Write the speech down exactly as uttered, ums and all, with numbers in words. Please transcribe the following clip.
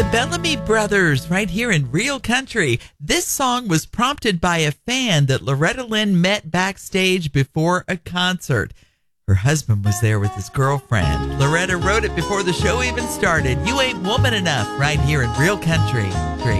The Bellamy Brothers, right here in Real Country. This song was prompted by a fan that Loretta Lynn met backstage before a concert. Her husband was there with his girlfriend. Loretta wrote it before the show even started. You Ain't Woman Enough, right here in Real Country.